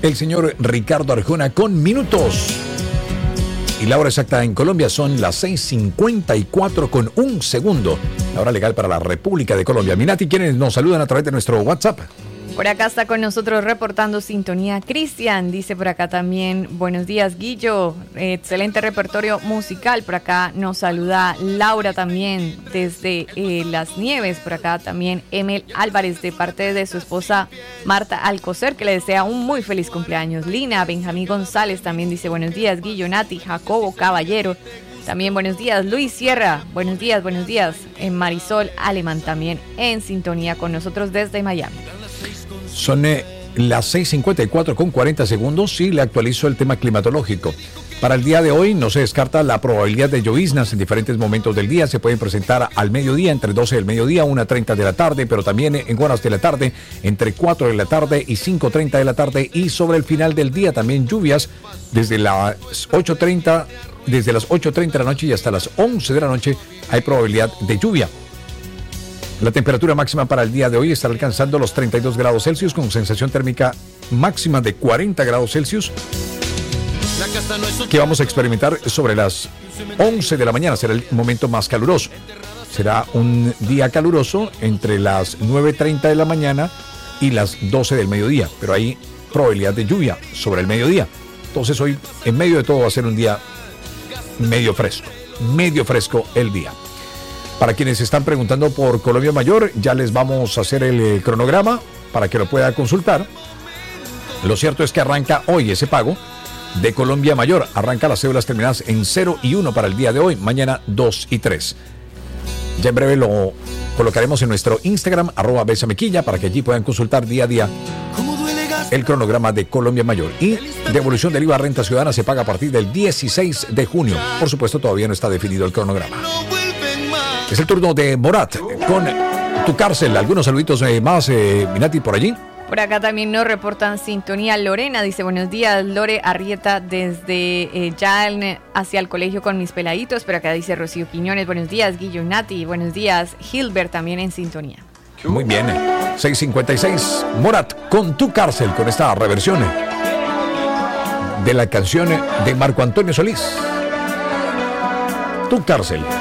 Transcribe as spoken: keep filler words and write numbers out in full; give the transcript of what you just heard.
el señor Ricardo Arjona con minutos. Y la hora exacta en Colombia son las seis cincuenta y cuatro con un segundo. La hora legal para la República de Colombia. Minati, quienes nos saludan a través de nuestro WhatsApp. Por acá está con nosotros reportando sintonía Cristian, dice por acá también, buenos días Guillo, excelente repertorio musical, por acá nos saluda Laura también desde eh, Las Nieves, por acá también Emel Álvarez de parte de su esposa Marta Alcocer, que le desea un muy feliz cumpleaños. Lina, Benjamín González también dice buenos días Guillo, Nati, Jacobo Caballero, también buenos días, Luis Sierra, buenos días, buenos días, en Marisol Alemán también en sintonía con nosotros desde Miami. Son eh, las seis cincuenta y cuatro con cuarenta segundos y le actualizo el tema climatológico. Para el día de hoy no se descarta la probabilidad de lloviznas en diferentes momentos del día. Se pueden presentar al mediodía, entre doce del mediodía, una treinta de la tarde, pero también en horas de la tarde, entre cuatro de la tarde y cinco treinta de la tarde. Y sobre el final del día también lluvias desde las ocho treinta, desde las ocho treinta de la noche y hasta las once de la noche hay probabilidad de lluvia. La temperatura máxima para el día de hoy estará alcanzando los treinta y dos grados Celsius con sensación térmica máxima de cuarenta grados Celsius, que vamos a experimentar sobre las once de la mañana. Será el momento más caluroso. Será un día caluroso entre las nueve treinta de la mañana y las doce del mediodía, pero hay probabilidad de lluvia sobre el mediodía. Entonces hoy, en medio de todo, va a ser un día medio fresco, medio fresco el día. Para quienes están preguntando por Colombia Mayor, ya les vamos a hacer el eh, cronograma para que lo pueda consultar. Lo cierto es que arranca hoy ese pago de Colombia Mayor. Arranca las cédulas terminadas en cero y uno para el día de hoy, mañana dos y tres. Ya en breve lo colocaremos en nuestro Instagram, arroba besamequilla, para que allí puedan consultar día a día el cronograma de Colombia Mayor. Y devolución del I V A renta ciudadana se paga a partir del dieciséis de junio. Por supuesto, todavía no está definido el cronograma. Es el turno de Morat con Tu Cárcel. Algunos saluditos eh, más, eh, Minati, por allí. Por acá también nos reportan sintonía. Lorena dice, buenos días, Lore Arrieta, desde eh, ya en, hacia el colegio con mis peladitos. Por acá dice Rocío Quiñones, buenos días, Guillo, Nati, buenos días, Gilbert también en sintonía. Muy bien, seis cincuenta y seis, Morat con Tu Cárcel, con esta reversión de la canción de Marco Antonio Solís. Tu Cárcel.